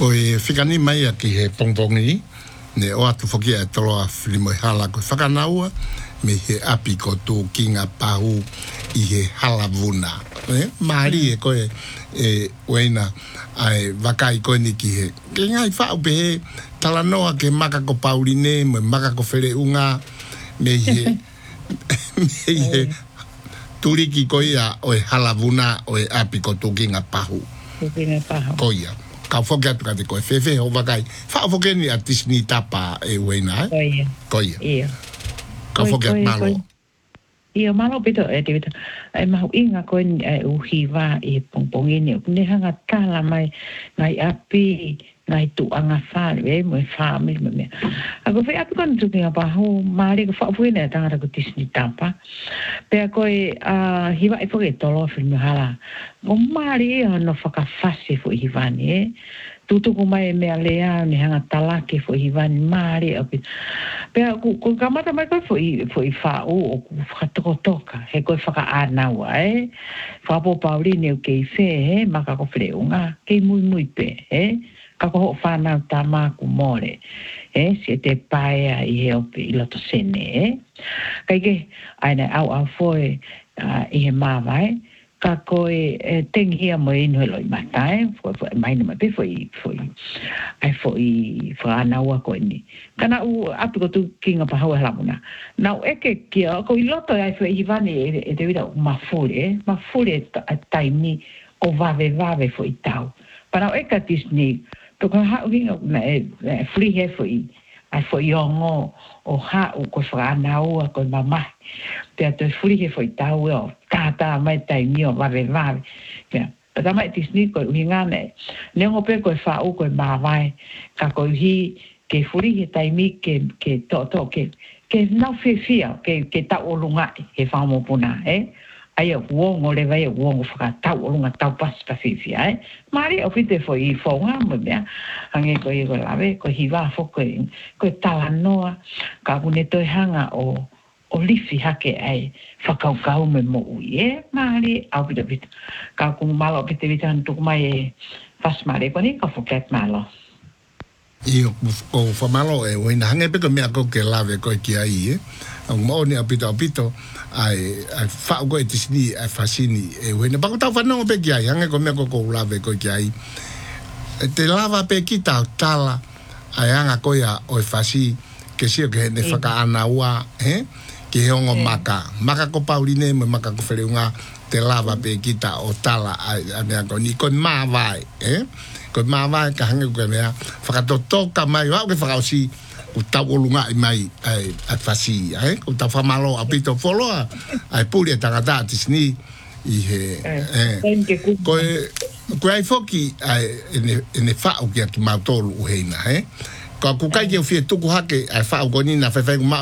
ko e whikani mai a ki he pongpongi, ne o atu whoki e tolo a whilimo e hala ko whakanaua, me he api ko tō kinga pahu i he halavuna. Maari e koe e weina ai wakai koe ni ki he. Ke ngai whau pe he talanoa ke maka ko pauline, me maka ko where unga, me he me he turiki koe a o e halavuna o e api ko tō kinga pahu. Koia. Ka whoki atu ka te koe whewhe ho wakai. Whao whoki ni a tisni tapa e weina, Koia. Koia. Ia. Ka whoki atu malo. Ia malo pito e te pito. Ai mahu inga koe ni e uhi wā i pongpongi ni. Kune hanga tala mai ngai api, ngai tuanga whāri, e mo e whāmi me mea. Ako whi api kona tuki ngā pahu, maari ko whaapuina e tangata ko tisni tapa. Pea koe hiwa e whoke tolo whilmi hala. Ko maari e ano whakawhasi fo i hiwani e. Tutuku mai mea lea ni hanga talake fo i hiwani maari e. Pea ko kamata mai koe fo i whau o whakatokotoka. He koe whakaanaua e. Whapo pauline o kei whe he, maka ko whileunga. Kei mui pe e. Kako ho whanau tā māku more. Si te paea i he ope i loto sene e. Kaike, aina au foe i he māwai. Ka koe tenghia mo inu he loi matai. Foe maina mai pe foe whanaua koe ni. Kana u api ko tu kinga pahau e lamuna. Nau eke kia, ko i loto ai foe i vani e te wira mafure. Mafure taimi o vave foe i tau. Parau eka tisni, toko hau hinga e frihe foe ai foe ongo o hau ko whanaua koe mamai. Pea toi frihe foe i tau e o tātā mai taimi o vave. Pata mai tisni koe uhingane. Neongo pe koe whau koe mawai. Ka koe hi ke frihe taimi ke to ke nau whiwhia ke tau o lungai he whamopuna, Ai o uongo le vai o uongo whakatau o lunga tau pasi pa whiwhia, Mari o white fo i whaunga mo mea. Hange koe i koe lawe, koe hiwa fo koe talanoa. Ka kune toi hanga o lifi hake ai whakaukau me mo ui, Mari au pita pita. Ka kune malo o pita pita hantuku mai e pasmare koni ka whakat malo. Io o whamalo e oina hange peko mea ko ke lawe koe ki ai, Ang maoni apito ai whao koe tisini ai whasini e oina. Pako tau whanongo pe ki ai, hange ko mea ko lawe koe ki ai. Te lava pe ki tau tala ai hanga koe a oi whasi ke sio ke hene whakaana ua, Ke he ongo maka. Maka ko pauline me maka ko whereunga te lava pe ki tau o tala ai anea ko ni koe mawai, Koe mawai ka hange koe mea whakatotoka mai, wau ke whakausi o tau olunga i mai ai whasi, O tau whamalo apito wholoa ai puri e tangata tisni i he koe ai whoki ai ene whao ki a ki mautolu uheina, Koa kukai ki o fie tuku hake ai whao konina whewhengu